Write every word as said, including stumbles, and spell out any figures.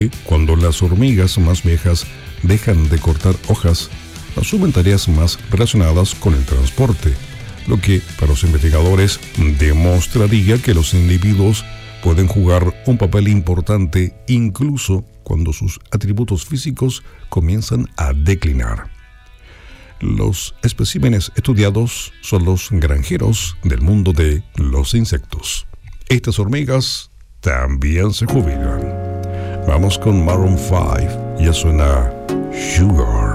Cuando las hormigas más viejas dejan de cortar hojas, asumen tareas más relacionadas con el transporte, lo que para los investigadores demostraría que los individuos pueden jugar un papel importante incluso cuando sus atributos físicos comienzan a declinar. Los especímenes estudiados son los granjeros del mundo de los insectos. Estas hormigas también se jubilan. Vamos con Maroon cinco, ya suena Sugar.